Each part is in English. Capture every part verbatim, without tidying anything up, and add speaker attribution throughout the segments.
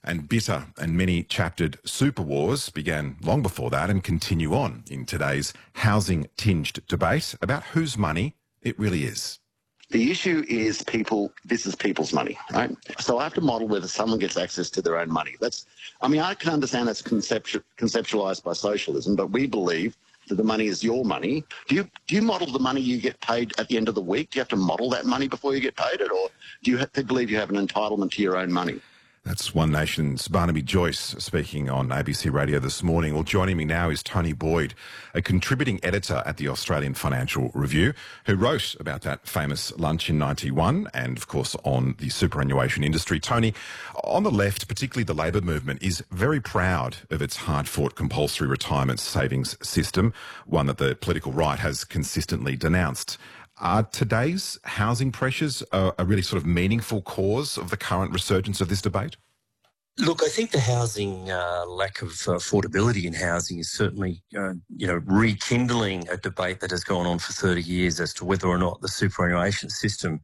Speaker 1: And bitter and many-chaptered super wars began long before that and continue on in today's housing-tinged debate about whose money it really is.
Speaker 2: The issue is people, this is people's money, right? So I have to model whether someone gets access to their own money. That's, I mean, I can understand that's conceptu- conceptualized by socialism, but we believe that the money is your money. Do you do you model the money you get paid at the end of the week? Do you have to model that money before you get paid it? Or do you have to believe you have an entitlement to your own money?
Speaker 1: That's One Nation's Barnaby Joyce speaking on A B C Radio this morning. Well, joining me now is Tony Boyd, a contributing editor at the Australian Financial Review, who wrote about that famous lunch in ninety-one and, of course, on the superannuation industry. Tony, on the left, particularly the Labor movement, is very proud of its hard-fought compulsory retirement savings system, one that the political right has consistently denounced. Are today's housing pressures a, a really sort of meaningful cause of the current resurgence of this debate?
Speaker 3: Look, I think the housing uh, lack of affordability in housing is certainly, uh, you know, rekindling a debate that has gone on for thirty years as to whether or not the superannuation system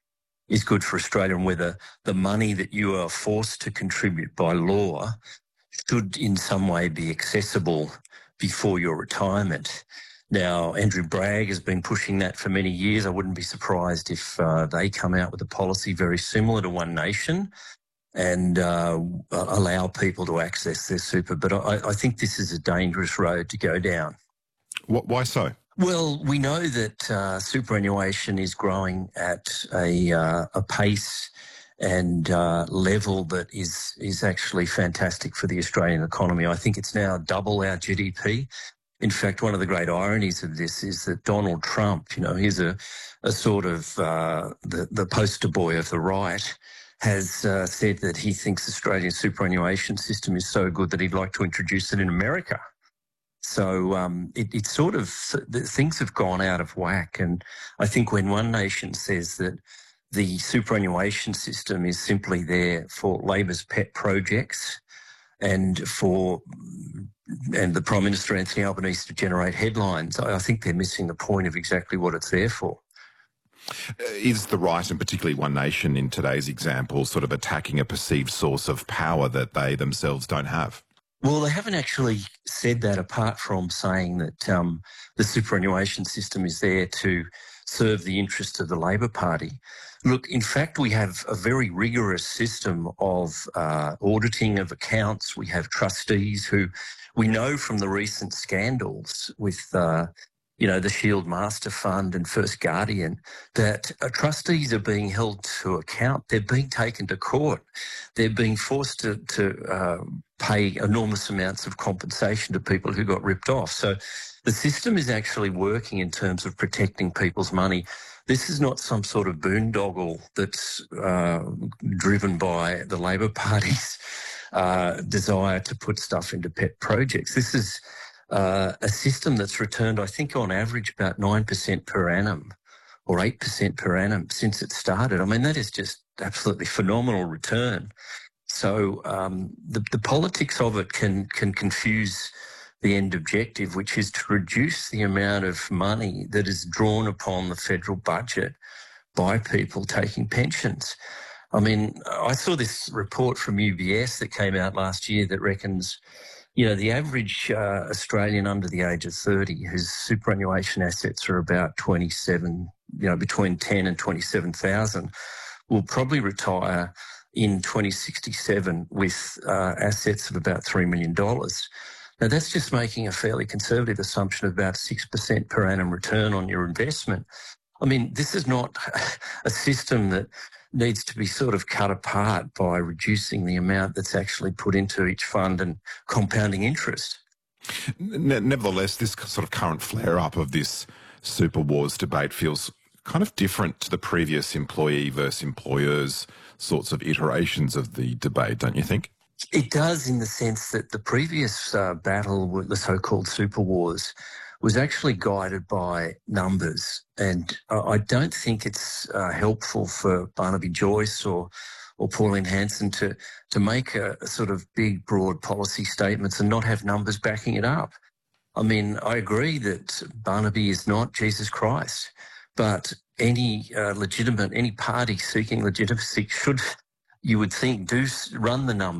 Speaker 3: is good for Australia and whether the money that you are forced to contribute by law should in some way be accessible before your retirement. Now, Andrew Bragg has been pushing that for many years. I wouldn't be surprised if uh, they come out with a policy very similar to One Nation and uh, allow people to access their super. But I, I think this is a dangerous road to go down.
Speaker 1: What, why so?
Speaker 3: Well, we know that uh, superannuation is growing at a, uh, a pace and uh, level that is, is actually fantastic for the Australian economy. I think it's now double our G D P. In fact, one of the great ironies of this is that Donald Trump, you know, he's a, a sort of uh, the, the poster boy of the right, has uh, said that he thinks Australia's superannuation system is so good that he'd like to introduce it in America. So um, it, it's sort of, things have gone out of whack. And I think when One Nation says that the superannuation system is simply there for Labor's pet projects and for and the Prime Minister, Anthony Albanese, to generate headlines, I think they're missing the point of exactly what it's there for.
Speaker 1: Is the right, and particularly One Nation in today's example, sort of attacking a perceived source of power that they themselves don't have?
Speaker 3: Well, they haven't actually said that, apart from saying that um, the superannuation system is there to serve the interests of the Labor Party. Look, in fact, we have a very rigorous system of uh, auditing of accounts. We have trustees who we know from the recent scandals with, uh, you know, the Shield Master Fund and First Guardian, that uh, trustees are being held to account. They're being taken to court. They're being forced to, to uh, pay enormous amounts of compensation to people who got ripped off. So the system is actually working in terms of protecting people's money. This is not some sort of boondoggle that's uh, driven by the Labor Party's uh, desire to put stuff into pet projects. This is uh, a system that's returned, I think, on average about nine percent per annum or eight percent per annum since it started. I mean, that is just absolutely phenomenal return. So um, the, the politics of it can can confuse the end objective, which is to reduce the amount of money that is drawn upon the federal budget by people taking pensions. I mean, I saw this report from U B S that came out last year that reckons, you know, the average uh, Australian under the age of thirty whose superannuation assets are about twenty-seven, you know, between ten and twenty-seven thousand, will probably retire in twenty sixty-seven with uh, assets of about three million dollars. Now, that's just making a fairly conservative assumption of about six percent per annum return on your investment. I mean, this is not a system that needs to be sort of cut apart by reducing the amount that's actually put into each fund and compounding interest.
Speaker 1: Nevertheless, this sort of current flare-up of this super wars debate feels kind of different to the previous employee versus employers sorts of iterations of the debate, don't you think?
Speaker 3: It does, in the sense that the previous uh, battle with the so-called super wars was actually guided by numbers. And uh, I don't think it's uh, helpful for Barnaby Joyce or or Pauline Hanson to, to make a, a sort of big, broad policy statements and not have numbers backing it up. I mean, I agree that Barnaby is not Jesus Christ, but any uh, legitimate, any party seeking legitimacy should, you would think, do run the numbers.